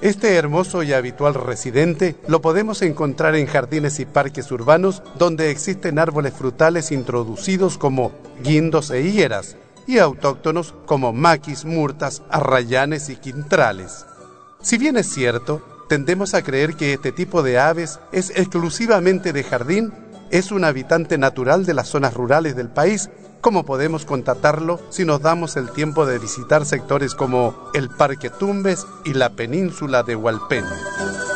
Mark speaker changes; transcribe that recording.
Speaker 1: Este hermoso y habitual residente lo podemos encontrar en jardines y parques urbanos donde existen árboles frutales introducidos como guindos e higueras y autóctonos como maquis, murtas, arrayanes y quintrales. Si bien es cierto, tendemos a creer que este tipo de aves es exclusivamente de jardín, es un habitante natural de las zonas rurales del país, como podemos constatarlo si nos damos el tiempo de visitar sectores como el Parque Tumbes y la península de Hualpén.